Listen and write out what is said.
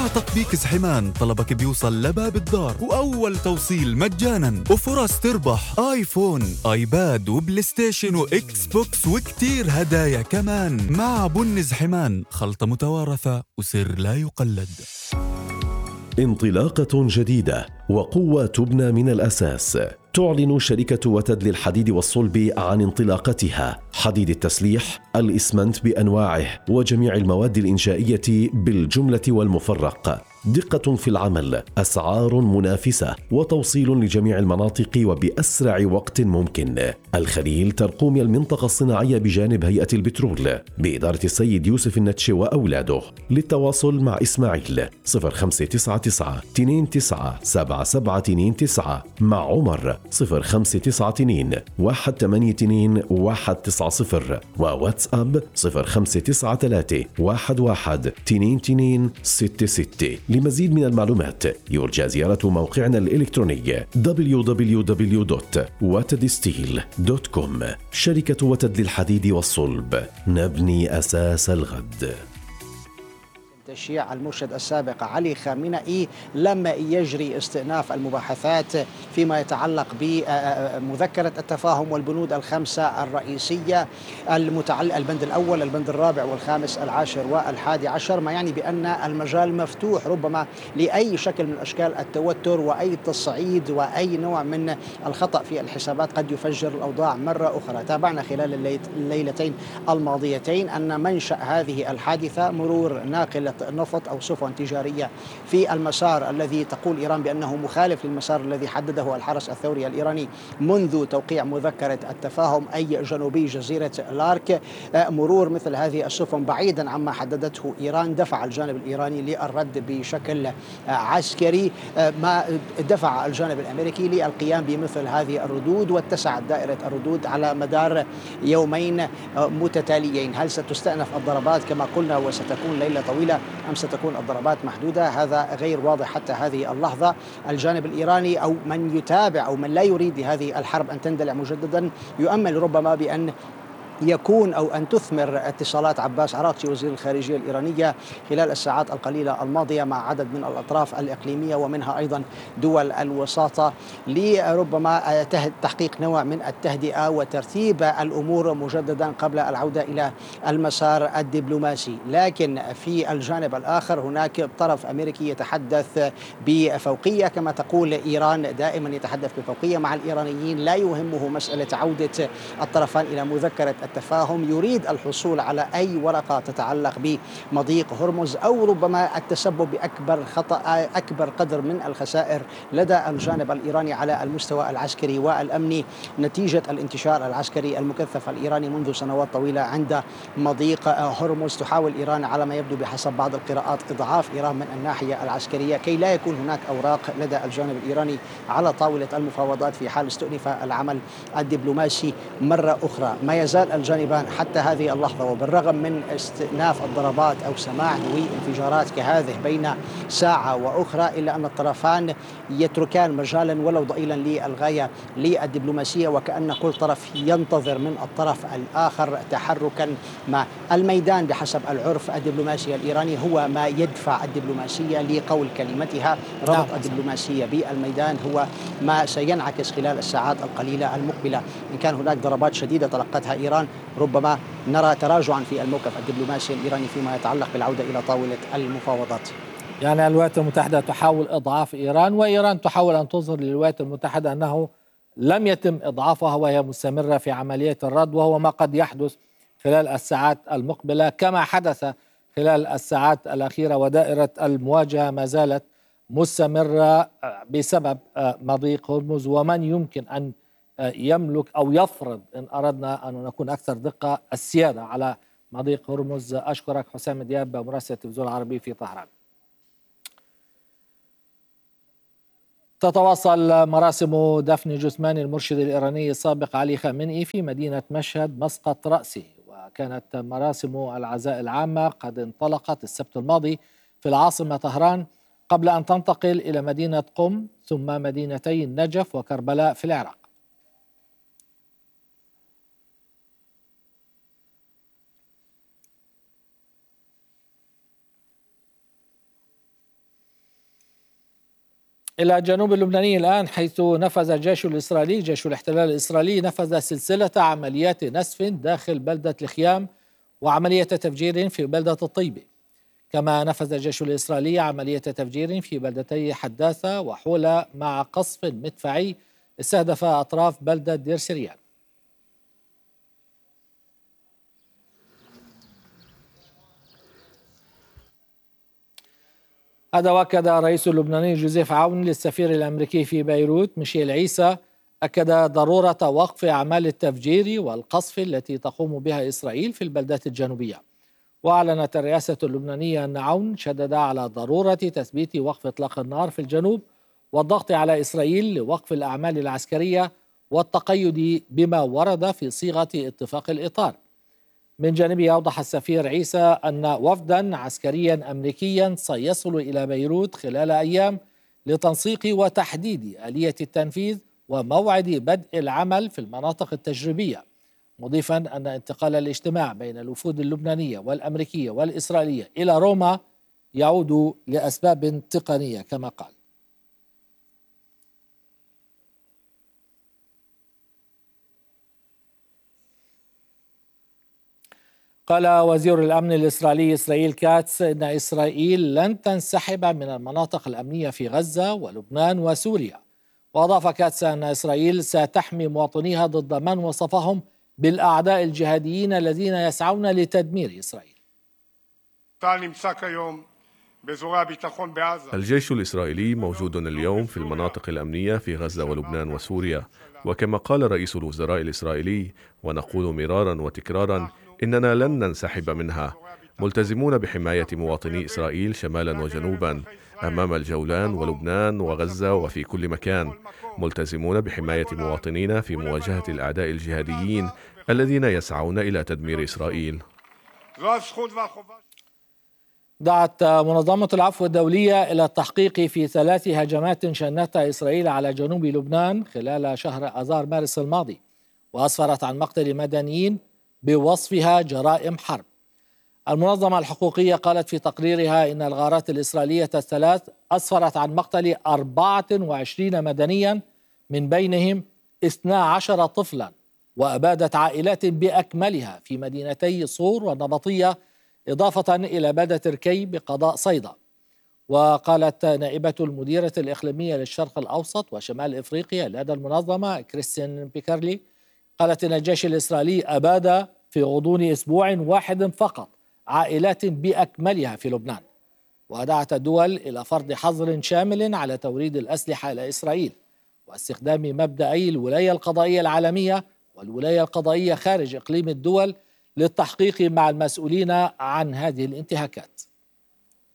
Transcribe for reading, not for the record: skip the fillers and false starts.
مع تطبيق زحمان طلبك بيوصل لباب الدار وأول توصيل مجانا وفرص تربح آيفون، آيباد وبلاي ستيشن وإكس بوكس وكتير هدايا كمان. مع بن زحمان خلطة متوارثة وسر لا يقلد. انطلاقة جديدة وقوة تبنى من الأساس. تعلن شركة وتد للحديد والصلب عن انطلاقتها حديد التسليح، الإسمنت بأنواعه وجميع المواد الإنشائية بالجملة والمفرق. دقة في العمل، أسعار منافسة، وتوصيل لجميع المناطق وبأسرع وقت ممكن. الخليل ترقوم المنطقة الصناعية بجانب هيئة البترول بإدارة السيد يوسف النتشي وأولاده. للتواصل مع إسماعيل 0599 29 7729، مع عمر 0592 182 190، وواتساب 0593 11 22 66. لمزيد من المعلومات يرجى زيارة موقعنا الإلكتروني www.watedsteel.com. شركة وتد للحديد والصلب، نبني أساس الغد. تشييع المرشد السابق علي خامنئي لم يجري استئناف المباحثات فيما يتعلق بمذكرة التفاهم والبنود الخمسة الرئيسية البند الأول، البند الرابع والخامس العاشر والحادي عشر، ما يعني بأن المجال مفتوح ربما لأي شكل من أشكال التوتر وأي تصعيد وأي نوع من الخطأ في الحسابات قد يفجر الأوضاع مرة أخرى. تابعنا خلال الليلتين الماضيتين أن منشأ هذه الحادثة مرور ناقلة نفط أو سفن تجارية في المسار الذي تقول إيران بأنه مخالف للمسار الذي حدده الحرس الثوري الإيراني منذ توقيع مذكرة التفاهم، أي جنوبي جزيرة لارك. مرور مثل هذه السفن بعيدا عما حددته إيران دفع الجانب الإيراني للرد بشكل عسكري، ما دفع الجانب الأمريكي للقيام بمثل هذه الردود، واتسعت دائرة الردود على مدار يومين متتاليين. هل ستستأنف الضربات كما قلنا وستكون ليلة طويلة أم ستكون الضربات محدودة؟ هذا غير واضح حتى هذه اللحظة. الجانب الإيراني أو من يتابع أو من لا يريد هذه الحرب أن تندلع مجددا يؤمل ربما بأن يكون أو أن تثمر اتصالات عباس عراقچي وزير الخارجية الإيرانية خلال الساعات القليلة الماضية مع عدد من الأطراف الإقليمية ومنها أيضا دول الوساطة لربما تحقيق نوع من التهدئة وترتيب الأمور مجددا قبل العودة إلى المسار الدبلوماسي. لكن في الجانب الآخر هناك طرف أمريكي يتحدث بفوقية كما تقول إيران، دائما يتحدث بفوقية مع الإيرانيين، لا يهمه مسألة عودة الطرفان إلى مذكرة التفاهم، يريد الحصول على أي ورقة تتعلق بمضيق هرمز أو ربما التسبب بأكبر خطأ أكبر قدر من الخسائر لدى الجانب الإيراني على المستوى العسكري والأمني نتيجة الانتشار العسكري المكثف الإيراني منذ سنوات طويلة عند مضيق هرمز. تحاول إيران على ما يبدو بحسب بعض القراءات إضعاف إيران من الناحية العسكرية كي لا يكون هناك أوراق لدى الجانب الإيراني على طاولة المفاوضات في حال استؤنف العمل الدبلوماسي مرة أخرى. ما يزال الجانبان حتى هذه اللحظة وبالرغم من استئناف الضربات أو سماع دوي انفجارات كهذه بين ساعة وأخرى إلا أن الطرفان يتركان مجالا ولو ضئيلا للغاية للدبلوماسية، وكأن كل طرف ينتظر من الطرف الآخر تحركا. ما الميدان بحسب العرف الدبلوماسي الإيراني هو ما يدفع الدبلوماسية لقول كلمتها. ربط الدبلوماسية بالميدان هو ما سينعكس خلال الساعات القليلة المقبلة. إن كان هناك ضربات شديدة تلقتها إيران ربما نرى تراجعا في الموقف الدبلوماسي الإيراني فيما يتعلق بالعودة إلى طاولة المفاوضات. يعني الولايات المتحدة تحاول إضعاف إيران، وإيران تحاول أن تظهر للولايات المتحدة أنه لم يتم إضعافها وهي مستمرة في عملية الرد، وهو ما قد يحدث خلال الساعات المقبلة كما حدث خلال الساعات الأخيرة. ودائرة المواجهة ما زالت مستمرة بسبب مضيق هرمز، ومن يمكن أن يملك أو يفرض إن أردنا أن نكون أكثر دقة السيادة على مضيق هرمز. أشكرك حسام دياب مراسل التلفزيون العربي في طهران. تتواصل مراسم دفن جثمان المرشد الإيراني السابق علي خامنئي في مدينة مشهد مسقط رأسه، وكانت مراسم العزاء العامة قد انطلقت السبت الماضي في العاصمة طهران قبل أن تنتقل إلى مدينة قم ثم مدينتي النجف وكربلاء في العراق. إلى الجنوب اللبناني الآن، حيث نفذ الجيش الإسرائيلي جيش الاحتلال الإسرائيلي نفذ سلسلة عمليات نسف داخل بلدة الخيام وعملية تفجير في بلدة الطيبة. كما نفذ الجيش الإسرائيلي عملية تفجير في بلدتي حداثة وحولة مع قصف مدفعي استهدف أطراف بلدة دير سريان. هذا وأكد الرئيس اللبناني جوزيف عون للسفير الأمريكي في بيروت ميشيل عيسى أكد ضرورة وقف أعمال التفجير والقصف التي تقوم بها إسرائيل في البلدات الجنوبية. وأعلنت الرئاسة اللبنانية أن عون شدد على ضرورة تثبيت وقف إطلاق النار في الجنوب والضغط على إسرائيل لوقف الأعمال العسكرية والتقيد بما ورد في صيغة اتفاق الإطار. من جانبه أوضح السفير عيسى أن وفدا عسكريا أمريكيا سيصل إلى بيروت خلال أيام لتنسيق وتحديد آلية التنفيذ وموعد بدء العمل في المناطق التجريبية، مضيفا أن انتقال الاجتماع بين الوفود اللبنانية والأمريكية والإسرائيلية إلى روما يعود لأسباب تقنية كما قال. قال وزير الأمن الإسرائيلي إسرائيل كاتس إن إسرائيل لن تنسحب من المناطق الأمنية في غزة ولبنان وسوريا. وأضاف كاتس أن إسرائيل ستحمي مواطنيها ضد من وصفهم بالأعداء الجهاديين الذين يسعون لتدمير إسرائيل. الجيش الإسرائيلي موجود اليوم في المناطق الأمنية في غزة ولبنان وسوريا، وكما قال رئيس الوزراء الإسرائيلي ونقول مرارا وتكرارا إننا لن ننسحب منها، ملتزمون بحماية مواطني إسرائيل شمالا وجنوبا أمام الجولان ولبنان وغزة وفي كل مكان، ملتزمون بحماية مواطنينا في مواجهة الأعداء الجهاديين الذين يسعون إلى تدمير إسرائيل. دعت منظمة العفو الدولية إلى التحقيق في 3 هجمات شنتها إسرائيل على جنوب لبنان خلال شهر آذار مارس الماضي، وأسفرت عن مقتل مدنيين بوصفها جرائم حرب. المنظمة الحقوقية قالت في تقريرها إن الغارات الإسرائيلية الثلاث أسفرت عن مقتل 24 مدنيا من بينهم 12 طفلا، وأبادت عائلات بأكملها في مدينتي صور والنبطية، إضافة إلى بلدة ركي بقضاء صيدا. وقالت نائبة المديرة الإقليمية للشرق الأوسط وشمال إفريقيا لدى المنظمة كريستين بيكارلي قالت إن الجيش الإسرائيلي أباد في غضون أسبوع واحد فقط عائلات بأكملها في لبنان. ودعت الدول إلى فرض حظر شامل على توريد الأسلحة إلى إسرائيل واستخدام مبدأي الولاية القضائية العالمية والولاية القضائية خارج إقليم الدول للتحقيق مع المسؤولين عن هذه الانتهاكات.